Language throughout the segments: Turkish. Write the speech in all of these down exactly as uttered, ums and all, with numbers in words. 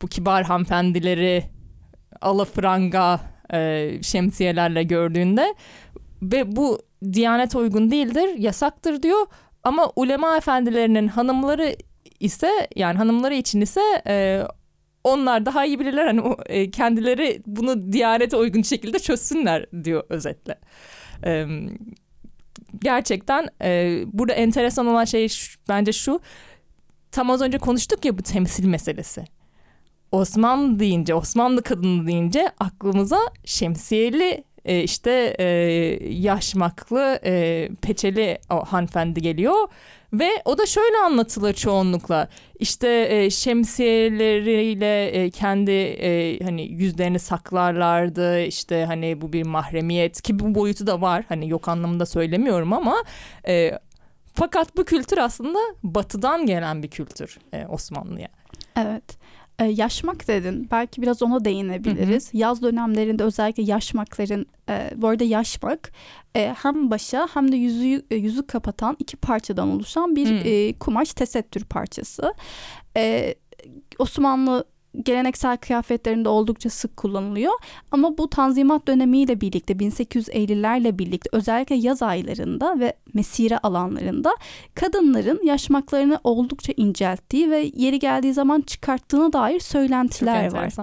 bu kibar hanımefendileri alafranga e, şemsiyelerle gördüğünde ve bu Diyanete uygun değildir, yasaktır diyor. Ama ulema efendilerinin hanımları ise, yani hanımları için ise e, onlar daha iyi bilirler. Hani o, e, kendileri bunu Diyanete uygun şekilde çözsünler diyor özetle. E, gerçekten e, burada enteresan olan şey şu, bence şu. Tam az önce konuştuk ya bu temsil meselesi. Osmanlı deyince, Osmanlı kadını deyince aklımıza şemsiyeli e, işte e, yaşmaklı, e, peçeli o hanımefendi geliyor. Ve o da şöyle anlatılır çoğunlukla. İşte e, şemsiyeleriyle e, kendi e, hani yüzlerini saklarlardı. İşte hani bu bir mahremiyet, ki bu boyutu da var. Hani yok anlamında söylemiyorum ama e, fakat bu kültür aslında Batı'dan gelen bir kültür e, Osmanlı'ya. Evet. Ee, yaşmak dedin. Belki biraz ona değinebiliriz. Hı hı. Yaz dönemlerinde özellikle yaşmakların, e, bu arada yaşmak e, hem başa hem de yüzü e, yüzü kapatan iki parçadan oluşan bir e, kumaş tesettür parçası. E, Osmanlı geleneksel kıyafetlerinde oldukça sık kullanılıyor. Ama bu Tanzimat dönemiyle birlikte, bin sekiz yüz ellilerle birlikte özellikle yaz aylarında ve mesire alanlarında kadınların yaşmaklarını oldukça incelttiği ve yeri geldiği zaman çıkarttığına dair söylentiler var.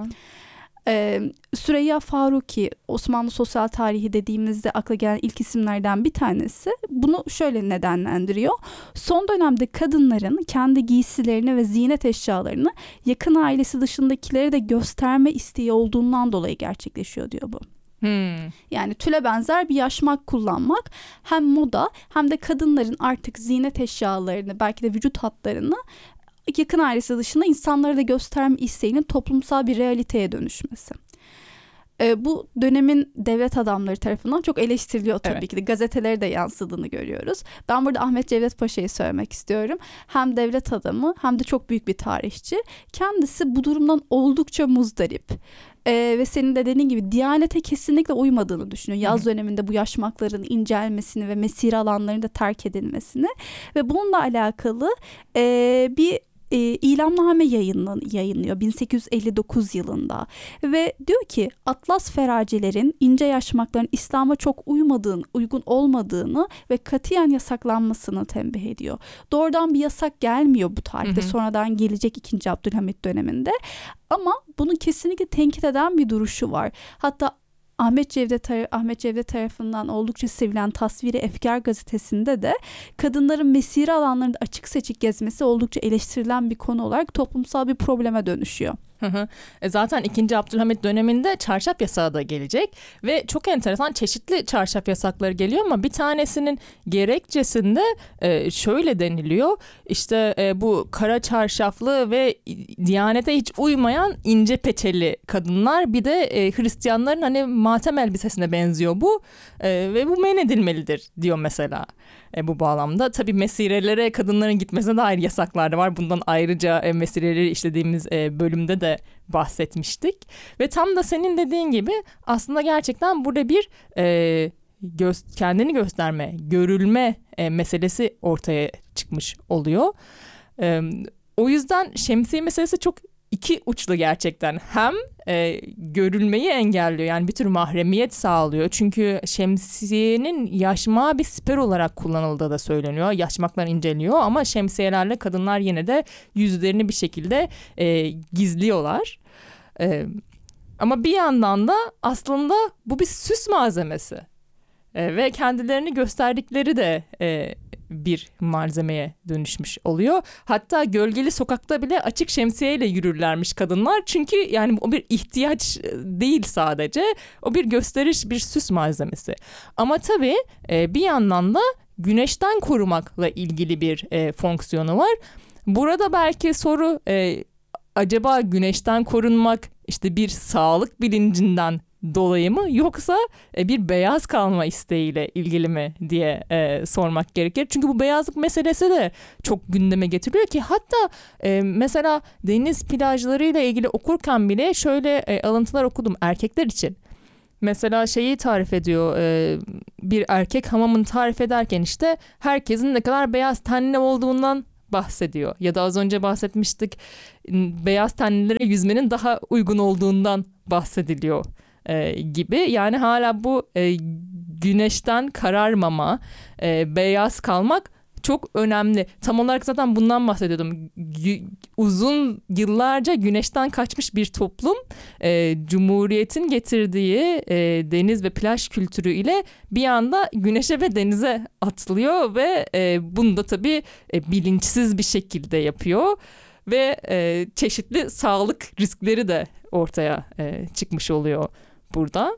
Ee, Süreyya Faruki, Osmanlı sosyal tarihi dediğimizde akla gelen ilk isimlerden bir tanesi. Bunu şöyle nedenlendiriyor. Son dönemde kadınların kendi giysilerini ve ziynet eşyalarını yakın ailesi dışındakilere de gösterme isteği olduğundan dolayı gerçekleşiyor diyor bu. Hmm. Yani tüle benzer bir yaşmak kullanmak hem moda hem de kadınların artık ziynet eşyalarını, belki de vücut hatlarını yakın ailesi dışında insanlara da gösterme isteğinin toplumsal bir realiteye dönüşmesi. Ee, bu dönemin devlet adamları tarafından çok eleştiriliyor tabii evet. ki de. Gazetelere de yansıdığını görüyoruz. Ben burada Ahmet Cevdet Paşa'yı söylemek istiyorum. Hem devlet adamı hem de çok büyük bir tarihçi. Kendisi bu durumdan oldukça muzdarip. Ee, ve senin de dediğin gibi Diyanete kesinlikle uymadığını düşünüyor. Yaz Hı-hı. döneminde bu yaşmakların incelmesini ve mesire alanlarının da terk edilmesini ve bununla alakalı e, bir E, ilamname yayınlan, yayınlıyor bin sekiz yüz elli dokuz yılında ve diyor ki Atlas feracelerin ince yaşmakların İslam'a çok uymadığını, uygun olmadığını ve katiyen yasaklanmasını tembih ediyor. Doğrudan bir yasak gelmiyor bu tarihte, hı hı. sonradan gelecek ikinci Abdülhamit döneminde, ama bunu kesinlikle tenkit eden bir duruşu var. Hatta Ahmet Cevdet, Ahmet Cevdet tarafından oldukça sevilen Tasviri Efkar gazetesinde de kadınların mesire alanlarında açık seçik gezmesi oldukça eleştirilen bir konu olarak toplumsal bir probleme dönüşüyor. Hı hı. E zaten ikinci Abdülhamit döneminde çarşaf yasağı da gelecek ve çok enteresan çeşitli çarşaf yasakları geliyor ama bir tanesinin gerekçesinde e, şöyle deniliyor. İşte e, bu kara çarşaflı ve Diyanete hiç uymayan ince peçeli kadınlar, bir de e, Hristiyanların hani matem elbisesine benziyor bu e, ve bu men edilmelidir diyor mesela. E, bu bağlamda tabii mesirelere kadınların gitmesine dair yasaklar da var. Bundan ayrıca e, mesireleri işlediğimiz e, bölümde de bahsetmiştik. Ve tam da senin dediğin gibi aslında gerçekten burada bir e, gö- kendini gösterme, görülme e, meselesi ortaya çıkmış oluyor. E, o yüzden şemsiye meselesi çok iki uçlu gerçekten. Hem e, görülmeyi engelliyor, yani bir tür mahremiyet sağlıyor. Çünkü şemsiyenin yaşmağı bir siper olarak kullanıldığı da söyleniyor. Yaşmaklar inceliyor ama şemsiyelerle kadınlar yine de yüzlerini bir şekilde e, gizliyorlar. E, ama bir yandan da aslında bu bir süs malzemesi. E, ve kendilerini gösterdikleri de e, bir malzemeye dönüşmüş oluyor. Hatta gölgeli sokakta bile açık şemsiyeyle yürürlermiş kadınlar. Çünkü yani o bir ihtiyaç değil sadece. O bir gösteriş, bir süs malzemesi. Ama tabii e, bir yandan da güneşten korumakla ilgili bir e, fonksiyonu var. Burada belki soru e, acaba güneşten korunmak işte bir sağlık bilincinden dolayı mı, yoksa e, bir beyaz kalma isteğiyle ilgili mi diye e, sormak gerekir. Çünkü bu beyazlık meselesi de çok gündeme getiriliyor ki hatta e, mesela deniz plajlarıyla ilgili okurken bile şöyle e, alıntılar okudum erkekler için. Mesela şeyi tarif ediyor, e, bir erkek hamamını tarif ederken işte herkesin ne kadar beyaz tenli olduğundan bahsediyor. Ya da az önce bahsetmiştik, beyaz tenlilere yüzmenin daha uygun olduğundan bahsediliyor e, gibi. Yani hala bu e, güneşten kararmama, e, beyaz kalmak çok önemli. Tam olarak zaten bundan bahsediyordum. Y- uzun yıllarca güneşten kaçmış bir toplum, e, Cumhuriyet'in getirdiği e, deniz ve plaj kültürü ile bir anda güneşe ve denize atlıyor ve e, bunu da tabii e, bilinçsiz bir şekilde yapıyor ve e, çeşitli sağlık riskleri de ortaya e, çıkmış oluyor burada.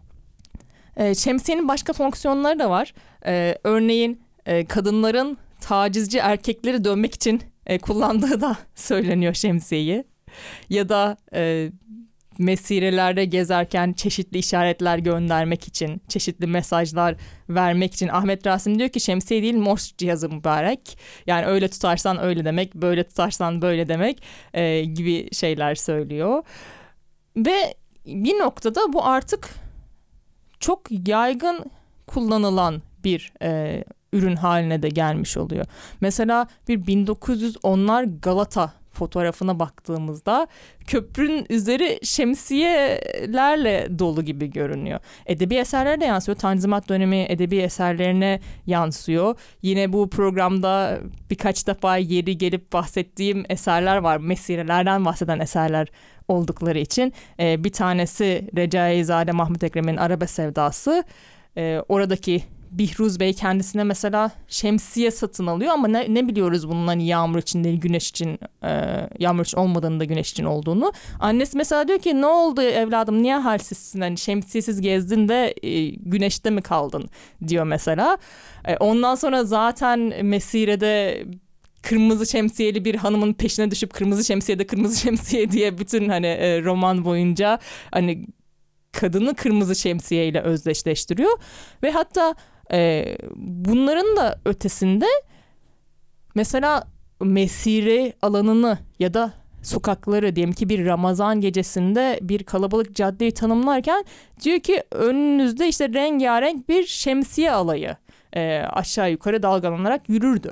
E, şemsiyenin başka fonksiyonları da var. E, örneğin e, kadınların tacizci erkekleri dövmek için e, kullandığı da söyleniyor şemsiyeyi. Ya da e, mesirelerde gezerken çeşitli işaretler göndermek için, çeşitli mesajlar vermek için. Ahmet Rasim diyor ki şemsiye değil Morse cihazı mübarek. Yani öyle tutarsan öyle demek, böyle tutarsan böyle demek e, gibi şeyler söylüyor. Ve bir noktada bu artık çok yaygın kullanılan bir e, ürün haline de gelmiş oluyor. Mesela bir bin dokuz yüz onlar Galata fotoğrafına baktığımızda köprünün üzeri şemsiyelerle dolu gibi görünüyor. Edebi eserlere de yansıyor. Tanzimat dönemi edebi eserlerine yansıyor. Yine bu programda birkaç defa yeri gelip bahsettiğim eserler var. Mesirelerden bahseden eserler oldukları için. Ee, bir tanesi Recaizade Mahmut Ekrem'in Arabe Sevdası. Ee, oradaki Bihruz Bey kendisine mesela şemsiye satın alıyor ama ne, ne biliyoruz bunun hani yağmur için değil güneş için, e, yağmur için olmadığını da güneş için olduğunu. Annesi mesela diyor ki ne oldu evladım, niye halsizsin, hani şemsiyesiz gezdin de e, güneşte mi kaldın diyor mesela. E, ondan sonra zaten Mesire'de kırmızı şemsiyeli bir hanımın peşine düşüp kırmızı şemsiye de kırmızı şemsiye diye bütün hani e, roman boyunca hani kadını kırmızı şemsiye ile özdeşleştiriyor ve hatta e, bunların da ötesinde mesela mesire alanını ya da sokakları, diyelim ki bir Ramazan gecesinde bir kalabalık caddeyi tanımlarken diyor ki önünüzde işte rengarenk bir şemsiye alayı e, aşağı yukarı dalgalanarak yürürdü.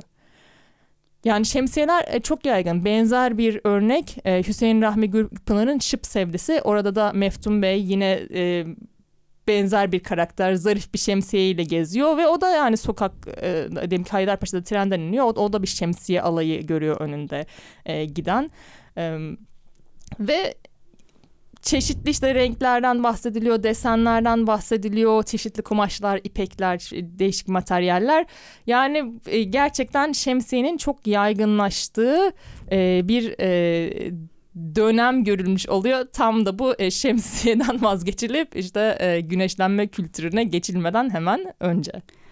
Yani şemsiyeler çok yaygın. Benzer bir örnek Hüseyin Rahmi Gürpınar'ın Şıp Sevdisi. Orada da Meftun Bey yine e, benzer bir karakter, zarif bir şemsiyeyle geziyor ve o da yani sokak, e, diyelim ki Haydarpaşa'da trenden iniyor. O, o da bir şemsiye alayı görüyor önünde e, giden. E, ve çeşitli işte renklerden bahsediliyor, desenlerden bahsediliyor, çeşitli kumaşlar, ipekler, değişik materyaller. Yani e, gerçekten şemsiyenin çok yaygınlaştığı e, bir e, dönem görülmüş oluyor. Tam da bu e, şemsiyeden vazgeçilip işte e, güneşlenme kültürüne geçilmeden hemen önce.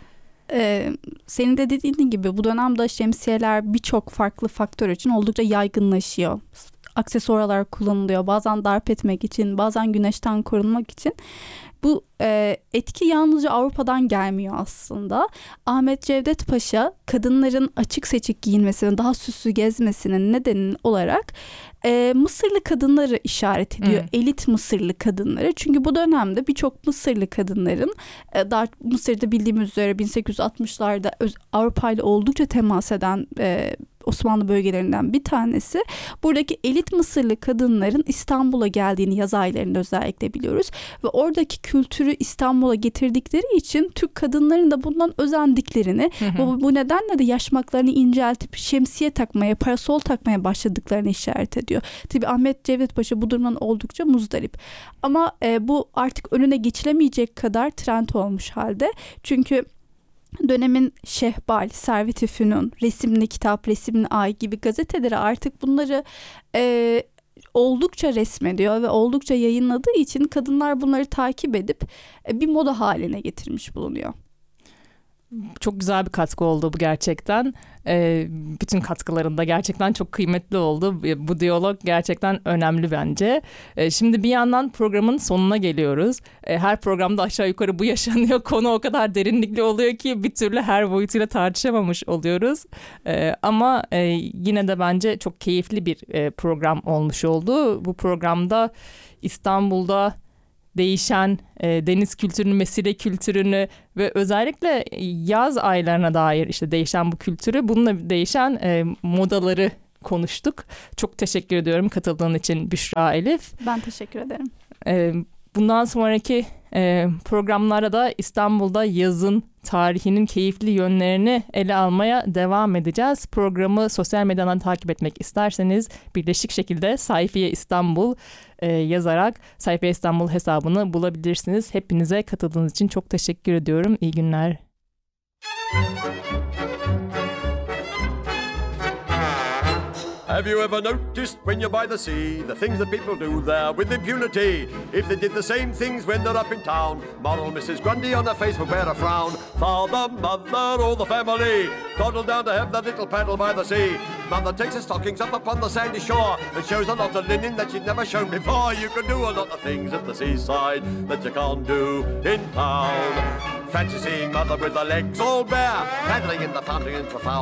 Ee, senin de dediğin gibi bu dönemde şemsiyeler birçok farklı faktör için oldukça yaygınlaşıyor. Aksesuarlar kullanılıyor. Bazen darp etmek için, bazen güneşten korunmak için. Bu e, etki yalnızca Avrupa'dan gelmiyor aslında. Ahmet Cevdet Paşa kadınların açık seçik giyinmesinin, daha süslü gezmesinin nedeni olarak e, Mısırlı kadınları işaret ediyor. Hmm. Elit Mısırlı kadınları. Çünkü bu dönemde birçok Mısırlı kadınların e, daha Mısır'da bildiğimiz üzere bin sekiz yüz altmışlarda Avrupa ile oldukça temas eden e, Osmanlı bölgelerinden bir tanesi. Buradaki elit Mısırlı kadınların İstanbul'a geldiğini yaz aylarında özellikle biliyoruz. Ve oradaki kültürü İstanbul'a getirdikleri için Türk kadınların da bundan özendiklerini hı hı. Bu, bu nedenle de yaşmaklarını inceltip şemsiye takmaya, parasol takmaya başladıklarını işaret ediyor. Tabii Ahmet Cevdet Paşa bu durumdan oldukça muzdarip. Ama e, bu artık önüne geçilemeyecek kadar trend olmuş halde. Çünkü dönemin Şehbal, Servet-i Fünun, Resimli Kitap, Resimli Ay gibi gazeteleri artık bunları e, oldukça resmediyor ve oldukça yayınladığı için kadınlar bunları takip edip e, bir moda haline getirmiş bulunuyor. Çok güzel bir katkı oldu bu gerçekten. Ee, bütün katkılarında gerçekten çok kıymetli oldu. Bu diyalog gerçekten önemli bence. Ee, şimdi bir yandan programın sonuna geliyoruz. Ee, her programda aşağı yukarı bu yaşanıyor. Konu o kadar derinlikli oluyor ki bir türlü her boyutuyla tartışamamış oluyoruz. Ee, ama e, yine de bence çok keyifli bir e, program olmuş oldu. Bu programda İstanbul'da değişen e, deniz kültürünü, mesire kültürünü ve özellikle yaz aylarına dair işte değişen bu kültürü, bununla değişen e, modaları konuştuk. Çok teşekkür ediyorum katıldığın için Büşra, Elif. Ben teşekkür ederim. E, bundan sonraki e, programlarda da İstanbul'da yazın tarihinin keyifli yönlerini ele almaya devam edeceğiz. Programı sosyal medyadan takip etmek isterseniz birleşik şekilde Sayfiye İstanbul e, yazarak Sayfiye İstanbul hesabını bulabilirsiniz. Hepinize katıldığınız için çok teşekkür ediyorum. İyi günler. Have you ever noticed when you're by the sea the things that people do there with impunity? If they did the same things when they're up in town, moral Missus Grundy on her face would wear a frown. Father, mother, all the family toddle down to have their little paddle by the sea. Mother takes her stockings up upon the sandy shore and shows a lot of linen that she'd never shown before. You can do a lot of things at the seaside that you can't do in town. Fancy seeing mother with her legs all bare, paddling in the fountain in profound.